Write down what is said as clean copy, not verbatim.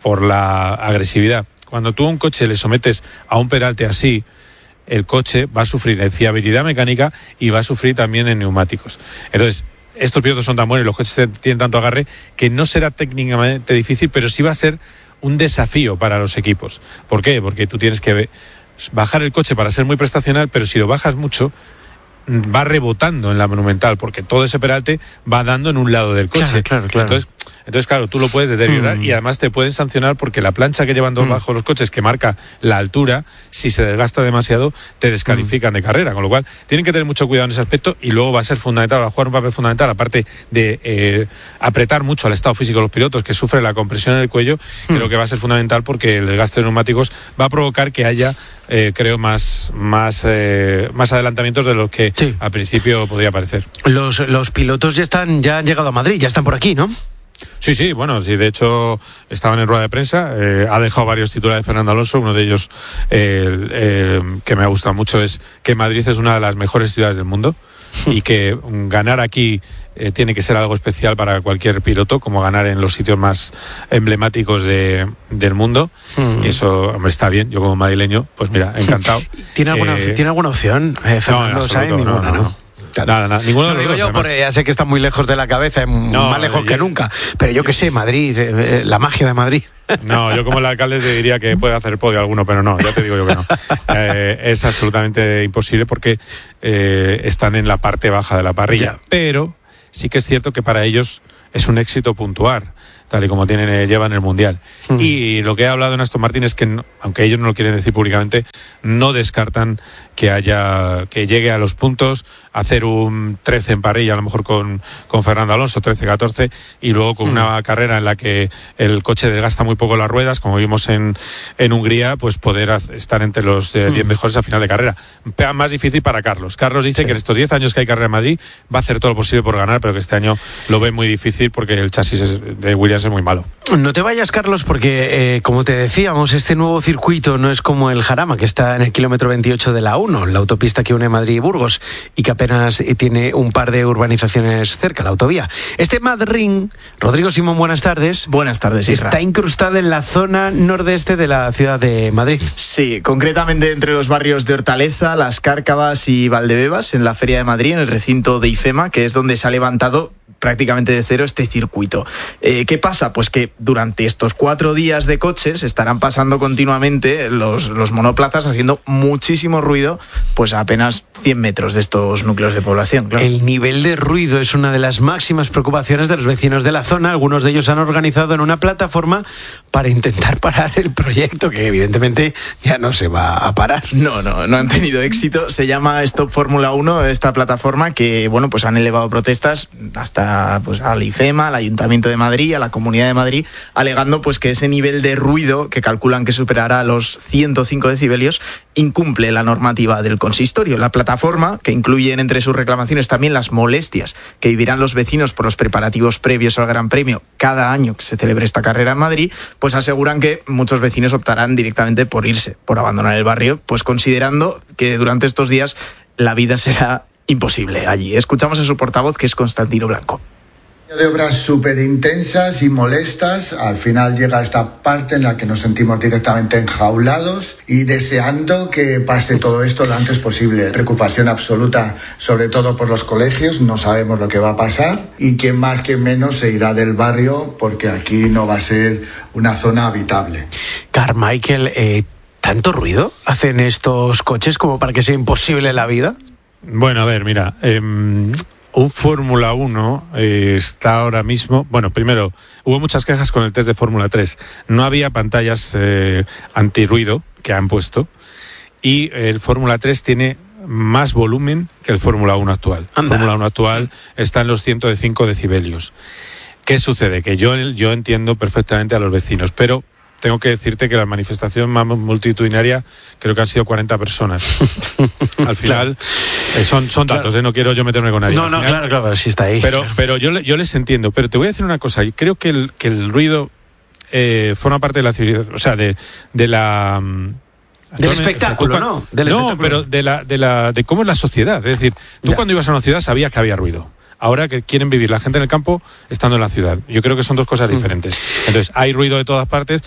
por la agresividad. Cuando tú a un coche le sometes a un peralte así, el coche va a sufrir en fiabilidad mecánica y va a sufrir también en neumáticos. Entonces, estos pilotos son tan buenos y los coches tienen tanto agarre que no será técnicamente difícil, pero sí va a ser un desafío para los equipos. ¿Por qué? Porque tú tienes que bajar el coche para ser muy prestacional, pero si lo bajas mucho, va rebotando en la Monumental, porque todo ese peralte va dando en un lado del coche. Claro. Entonces, claro, tú lo puedes deteriorar y además te pueden sancionar porque la plancha que llevan bajo los coches, que marca la altura, si se desgasta demasiado, te descalifican de carrera. Con lo cual, tienen que tener mucho cuidado en ese aspecto y luego va a ser fundamental, va a jugar un papel fundamental, aparte de apretar mucho al estado físico de los pilotos, que sufren la compresión en el cuello. Creo que va a ser fundamental porque el desgaste de neumáticos va a provocar que haya, creo, más adelantamientos de los que al principio podría parecer. Los pilotos ya han llegado a Madrid, ya están por aquí, ¿no? Sí, bueno, sí, de hecho estaban en rueda de prensa, ha dejado varios titulares Fernando Alonso, uno de ellos que me ha gustado mucho es que Madrid es una de las mejores ciudades del mundo y que ganar aquí tiene que ser algo especial para cualquier piloto, como ganar en los sitios más emblemáticos del mundo. Y eso, hombre, está bien. Yo como madrileño, pues mira, encantado. ¿Tiene alguna opción, Fernando? No. Nada, ninguno de los dos. Yo porque ya sé que está muy lejos de la cabeza, más lejos que nunca, pero yo qué sé, Madrid, la magia de Madrid. No, yo como el alcalde te diría que puede hacer podio alguno, pero no, ya te digo yo que no. Es absolutamente imposible porque están en la parte baja de la parrilla, pero sí que es cierto que para ellos es un éxito puntuar, tal y como llevan el Mundial. Y lo que he hablado en Aston Martin es que, aunque ellos no lo quieren decir públicamente, no descartan que llegue a los puntos, hacer un 13 en parrilla, a lo mejor con Fernando Alonso, 13-14, y luego con una carrera en la que el coche desgasta muy poco las ruedas, como vimos en Hungría, pues poder estar entre los 10 mejores a final de carrera. Más difícil para Carlos. Carlos dice que en estos 10 años que hay carrera en Madrid va a hacer todo lo posible por ganar, pero que este año lo ve muy difícil porque el chasis de Williams es muy malo. No te vayas, Carlos, porque como te decíamos, este nuevo circuito no es como el Jarama, que está en el kilómetro 28 de la 1, la autopista que une Madrid y Burgos, y que apenas tiene un par de urbanizaciones cerca, la autovía. Este Madrid, Rodrigo Simón, buenas tardes. Buenas tardes, Isra. Está incrustado en la zona nordeste de la ciudad de Madrid. Sí, concretamente entre los barrios de Hortaleza, Las Cárcavas y Valdebebas, en la Feria de Madrid, en el recinto de IFEMA, que es donde se ha levantado prácticamente de cero este circuito. ¿Qué pasa? Pues que durante estos 4 días de coches estarán pasando continuamente los monoplazas haciendo muchísimo ruido, pues a apenas 100 metros de estos núcleos de población. Claro. El nivel de ruido es una de las máximas preocupaciones de los vecinos de la zona. Algunos de ellos han organizado en una plataforma para intentar parar el proyecto, que evidentemente ya no se va a parar. No han tenido éxito. Se llama Stop Fórmula 1, esta plataforma, que bueno, pues han elevado protestas hasta pues al IFEMA, al Ayuntamiento de Madrid, a la Comunidad de Madrid, alegando pues que ese nivel de ruido, que calculan que superará los 105 decibelios, incumple la normativa del consistorio. La plataforma, que incluyen entre sus reclamaciones también las molestias que vivirán los vecinos por los preparativos previos al Gran Premio cada año que se celebre esta carrera en Madrid, pues aseguran que muchos vecinos optarán directamente por irse, por abandonar el barrio, pues considerando que durante estos días la vida será imposible allí. Escuchamos a su portavoz, que es Constantino Blanco. De obras súper intensas y molestas, al final llega esta parte en la que nos sentimos directamente enjaulados y deseando que pase todo esto lo antes posible. Preocupación absoluta, sobre todo por los colegios, no sabemos lo que va a pasar y quien más que menos se irá del barrio porque aquí no va a ser una zona habitable. Carmichael, ¿tanto ruido hacen estos coches como para que sea imposible la vida? Bueno, a ver, mira, un Fórmula 1 está ahora mismo... Bueno, primero, hubo muchas quejas con el test de Fórmula 3. No había pantallas antirruido que han puesto y el Fórmula 3 tiene más volumen que el Fórmula 1 actual. El Fórmula 1 actual está en los 105 decibelios. ¿Qué sucede? Que yo entiendo perfectamente a los vecinos, pero tengo que decirte que la manifestación más multitudinaria creo que han sido 40 personas. Al final, son datos, no quiero yo meterme con nadie. No, claro, sí está ahí. Pero yo les entiendo. Pero te voy a decir una cosa. Creo que el ruido forma parte de la civilización, o sea, de la... Del espectáculo, ¿no? Pero de cómo es la sociedad. Es decir, tú cuando ibas a una ciudad sabías que había ruido. Ahora que quieren vivir la gente en el campo estando en la ciudad. Yo creo que son dos cosas diferentes. Entonces, hay ruido de todas partes.